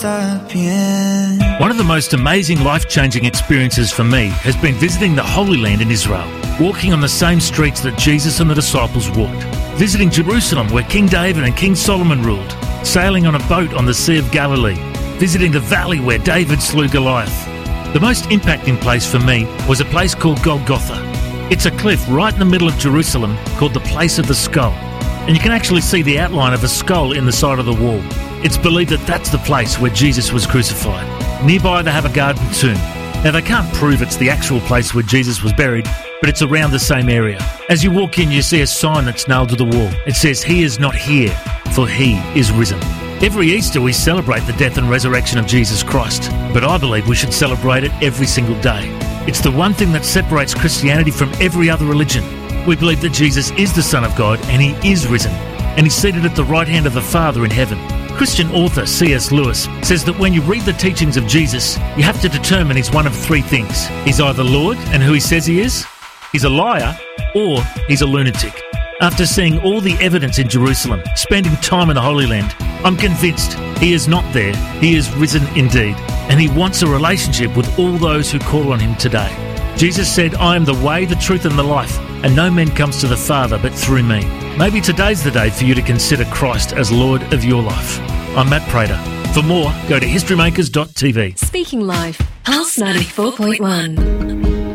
One of the most amazing life-changing experiences for me has been visiting the Holy Land in Israel, walking on the same streets that Jesus and the disciples walked, visiting Jerusalem where King David and King Solomon ruled, sailing on a boat on the Sea of Galilee, visiting the valley where David slew Goliath. The most impacting place for me was a place called Golgotha. It's a cliff right in the middle of Jerusalem called the Place of the Skull, and you can actually see the outline of a skull in the side of the wall. It's believed that that's the place where Jesus was crucified. Nearby they have a garden tomb. Now they can't prove it's the actual place where Jesus was buried, but it's around the same area. As you walk in, you see a sign that's nailed to the wall. It says, "He is not here, for he is risen." Every Easter we celebrate the death and resurrection of Jesus Christ, but I believe we should celebrate it every single day. It's the one thing that separates Christianity from every other religion. We believe that Jesus is the Son of God and he is risen, and he's seated at the right hand of the Father in heaven. Christian author C.S. Lewis says that when you read the teachings of Jesus, you have to determine he's one of three things. He's either Lord and who he says he is, he's a liar, or he's a lunatic. After seeing all the evidence in Jerusalem, spending time in the Holy Land, I'm convinced he is not there, he is risen indeed, and he wants a relationship with all those who call on him today. Jesus said, "I am the way, the truth and the life, and no man comes to the Father but through me." Maybe today's the day for you to consider Christ as Lord of your life. I'm Matt Prater. For more, go to historymakers.tv. Speaking Life, Pulse 94.1.